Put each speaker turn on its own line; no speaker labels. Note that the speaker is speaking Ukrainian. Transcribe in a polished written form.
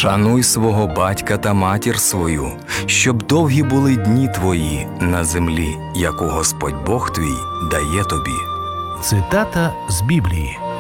Шануй свого батька та матір свою, щоб довгі були дні твої на землі, яку Господь Бог твій дає тобі.
Цитата з Біблії.